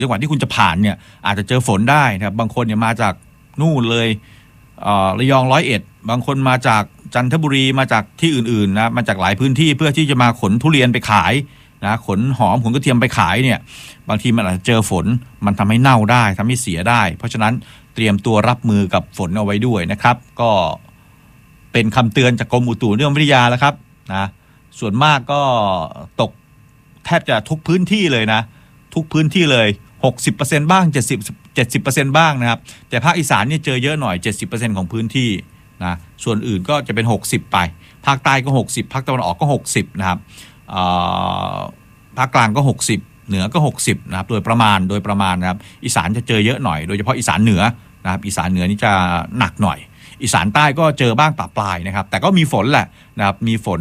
จังหวัดที่คุณจะผ่านเนี่ยอาจจะเจอฝนได้นะครับบางคนเนี่ยมาจากนู่นเลยระยอง101บางคนมาจากจันทบุรีมาจากที่อื่นๆนะมาจากหลายพื้นที่เพื่อที่จะมาขนทุเรียนไปขายนะขนหอมขนกระเทียมไปขายเนี่ยบางทีมันอาจจะเจอฝนมันทำให้เน่าได้ทำให้เสียได้เพราะฉะนั้นเตรียมตัวรับมือกับฝนเอาไว้ด้วยนะครับก็เป็นคำเตือนจากกรมอุตุนิยมวิทยาแล้วครับนะส่วนมากก็ตกแทบจะทุกพื้นที่เลยนะทุกพื้นที่เลย60%บ้าง70%บ้างนะครับแต่ภาคอีสานเนี่ยเจอเยอะหน่อย70%ของพื้นที่นะส่วนอื่นก็จะเป็น60ไปภาคใต้ก็60ภาคตะวันออกก็60นะครับภาคกลางก็60เหนือก็60นะครับโดยประมาณนะครับอีสานจะเจอเยอะหน่อยโดยเฉพาะอีสานเหนือนะครับอีสานเหนือนี่จะหนักหน่อยอีสานใต้ก็เจอบ้างปะปลายนะครับแต่ก็มีฝนแหละนะครับมีฝน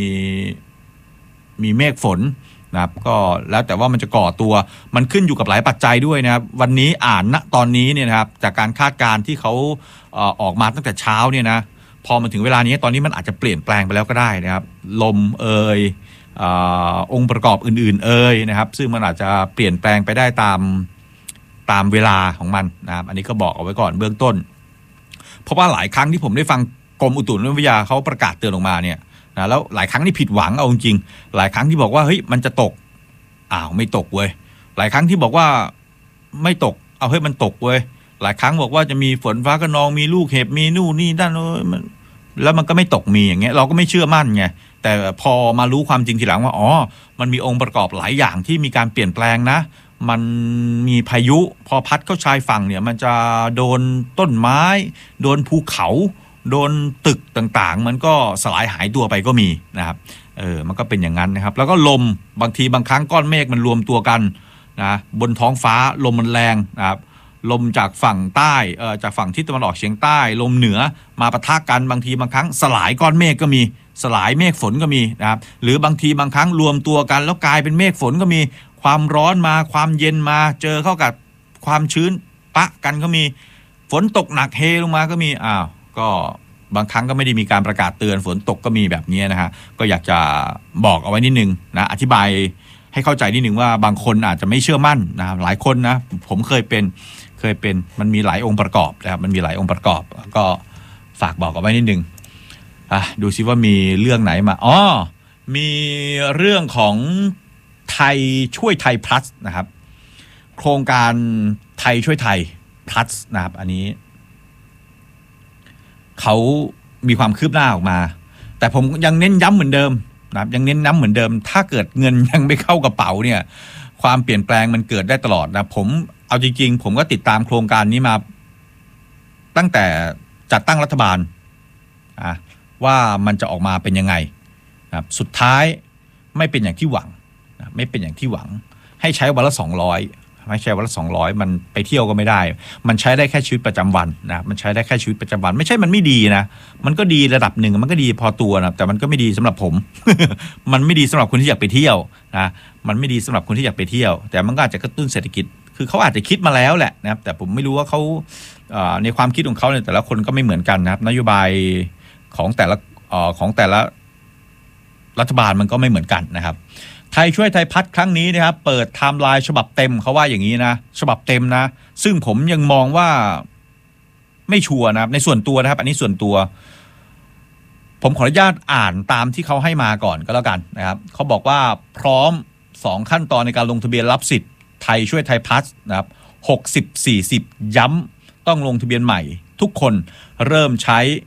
มีเมฆฝนนะครับก็แล้วแต่ว่ามันจะก่อตัวมันขึ้นอยู่กับหลายปัจจัยด้วยนะครับวันนี้ณตอนนี้เนี่ยนะครับจากการคาดการณ์ที่เขาออกมาตั้งแต่เช้าเนี่ยนะพอมาถึงเวลานี้ตอนนี้มันอาจจะเปลี่ยนแปลงไปแล้วก็ได้นะครับลมองค์ประกอบอื่นๆนะครับซึ่งมันอาจจะเปลี่ยนแปลงไปได้ตามเวลาของมันนะครับอันนี้ก็บอกเอาไว้ก่อนเบื้องต้นเพราะว่าหลายครั้งที่ผมได้ฟังกรมอุตุนิยมวิทยาเขาประกาศเตือนออกมาเนี่ยนะแล้วหลายครั้งที่ผิดหวังเอาจริงหลายครั้งที่บอกว่าเฮ้ยมันจะตกไม่ตกเว้ยหลายครั้งที่บอกว่าไม่ตกเฮ้ยมันตกเว้ยหลายครั้งบอกว่าจะมีฝนฟ้าคะนองมีลูกเห็บมีนู่นนี่นั่นแล้วมันก็ไม่ตกมีอย่างเงี้ยเราก็ไม่เชื่อมั่นไงแต่พอมารู้ความจริงทีหลังว่ามันมีองค์ประกอบหลายอย่างที่มีการเปลี่ยนแปลงนะมันมีพายุพอพัดเข้าชายฝั่งเนี่ยมันจะโดนต้นไม้โดนภูเขาโดนตึกต่างๆมันก็สลายหายตัวไปก็มีนะครับมันก็เป็นอย่างนั้นนะครับแล้วก็ลมบางทีบางครั้งก้อนเมฆมันรวมตัวกันนะบนท้องฟ้าลมมันแรงนะครับลมจากฝั่งใต้จากฝั่งทิศตะวันออกเฉียงใต้ลมเหนือมาปะทะกันบางทีบางครั้งสลายก้อนเมฆก็มีสลายเมฆฝนก็มีนะครับหรือบางทีบางครั้งรวมตัวกันแล้วกลายเป็นเมฆฝนก็มีความร้อนมาความเย็นมาเจอเข้ากับความชื้นปะกันก็มีฝนตกหนักเฮลงมาก็มีก็บางครั้งก็ไม่ได้มีการประกาศเตือนฝนตกก็มีแบบนี้นะฮะก็อยากจะบอกเอาไว้นิดนึงนะอธิบายให้เข้าใจนิดนึงว่าบางคนอาจจะไม่เชื่อมั่นนะหลายคนนะผมเคยเป็นมันมีหลายองค์ประกอบนะครับมันมีหลายองค์ประกอบก็ฝากบอกเอาไว้นิดนึงดูซิว่ามีเรื่องไหนมามีเรื่องของไทยช่วยไทย plus นะครับโครงการไทยช่วยไทย plus นะครับอันนี้เขามีความคืบหน้าออกมาแต่ผมยังเน้นย้ำเหมือนเดิมนะครับยังเน้นย้ำเหมือนเดิมถ้าเกิดเงินยังไม่เข้ากระเป๋าเนี่ยความเปลี่ยนแปลงมันเกิดได้ตลอดนะผมเอาจริงๆผมก็ติดตามโครงการนี้มาตั้งแต่จัดตั้งรัฐบาลว่ามันจะออกมาเป็นยังไงนะครับสุดท้ายไม่เป็นอย่างที่หวังไม่เป็นอย่างที่หวังให้ใช้วันละ200ไม่ใช่วันละ200มันไปเที่ยวก็ไม่ได้มันใช้ได้แค่ชีวิตประจำวันนะมันใช้ได้แค่ชีวิตประจำวันไม่ใช่มันไม่ดีนะมันก็ดีระดับหนึ่งมันก็ดีพอตัวนะแต่มันก็ไม่ดีสำหรับผม มันไม่ดีสำหรับคนที่อยากไปเที่ยวนะมันไม่ดีสำหรับคนที่อยากไปเที่ยวแต่มันก็อาจจะกระตุ้นเศรษฐกิจคือเขาอาจจะคิดมาแล้วแหละนะครับแต่ผมไม่รู้ว่าเขาในความคิดของเขาเนี่ยแต่ละคนก็ไม่เหมือนกันนะครับนโยบายของแต่ละรัฐบาลมันก็ไม่เหมือนกันนะครับไทยช่วยไทยพัฒน์ครั้งนี้นะครับเปิดไทม์ไลน์ฉบับเต็มเขาว่าอย่างนี้นะฉบับเต็มนะซึ่งผมยังมองว่าไม่ชัวร์นะครับในส่วนตัวนะครับอันนี้ส่วนตัวผมขออนุญาตอ่านตามที่เขาให้มาก่อนก็แล้วกันนะครับเขาบอกว่าพร้อม2ขั้นตอนในการลงทะเบียนรับสิทธิ์ไทยช่วยไทยพัฒน์นะครับ60-40ย้ำต้องลงทะเบียนใหม่ทุกคนเริ่มใช้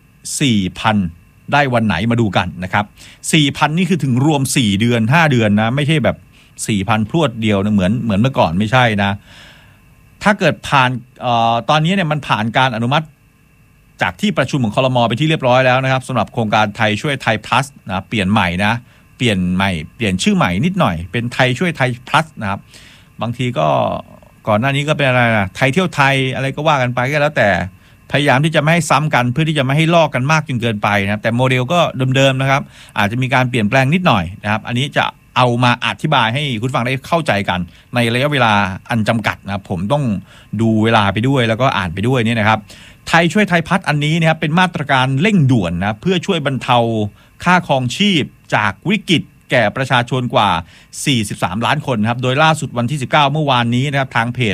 4,000 ได้วันไหนมาดูกันนะครับ 4,000 นี่คือถึงรวม4เดือน5เดือนนะไม่ใช่แบบ 4,000 พรวดเดียวนะเหมือนเมื่อก่อนไม่ใช่นะถ้าเกิดผ่านตอนนี้เนี่ยมันผ่านการอนุมัติจากที่ประชุมของครม.ไปที่เรียบร้อยแล้วนะครับสำหรับโครงการไทยช่วยไทย plus นะเปลี่ยนใหม่นะเปลี่ยนชื่อใหม่นิดหน่อยเป็นไทยช่วยไทย plus นะครับบางทีก็ก่อนหน้านี้ก็เป็นอะไรนะไทยเที่ยวไทยอะไรก็ว่ากันไปก็แล้วแต่พยายามที่จะไม่ให้ซ้ำกันเพื่อที่จะไม่ให้ลอกกันมากจนเกินไปนะครับแต่โมเดลก็เดิมๆนะครับอาจจะมีการเปลี่ยนแปลงนิดหน่อยนะครับอันนี้จะเอามาอธิบายให้คุณฟังได้เข้าใจกันในระยะเวลาอันจำกัดนะครับผมต้องดูเวลาไปด้วยแล้วก็อ่านไปด้วยเนี่ยนะครับไทยช่วยไทยพัฒน์อันนี้นะครับเป็นมาตรการเร่งด่วนนะเพื่อช่วยบรรเทาค่าครองชีพจากวิกฤตแก่ประชาชนกว่า43ล้านคนครับโดยล่าสุดวันที่19เมื่อวานนี้นะครับทางเพจ